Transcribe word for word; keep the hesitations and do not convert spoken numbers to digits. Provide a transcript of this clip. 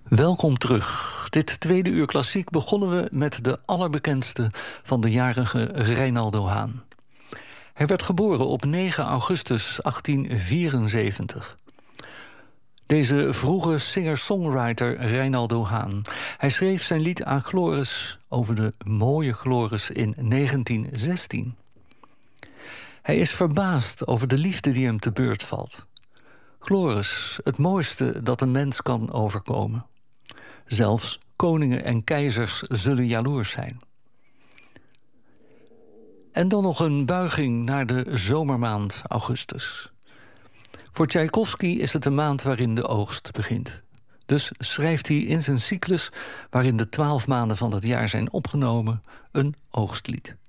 Welkom terug. Dit tweede uur klassiek begonnen we met de allerbekendste van de jarige Reinaldo Haan. Hij werd geboren op negen augustus achttien vierenzeventig. Deze vroege singer-songwriter Reinaldo Haan. Hij schreef zijn lied aan Chloris over de mooie Chloris in negentien zestien. Hij is verbaasd over de liefde die hem te beurt valt. Chloris, het mooiste dat een mens kan overkomen. Zelfs koningen en keizers zullen jaloers zijn. En dan nog een buiging naar de zomermaand augustus. Voor Tchaikovsky is het een maand waarin de oogst begint. Dus schrijft hij in zijn cyclus, waarin de twaalf maanden van het jaar zijn opgenomen, een oogstlied.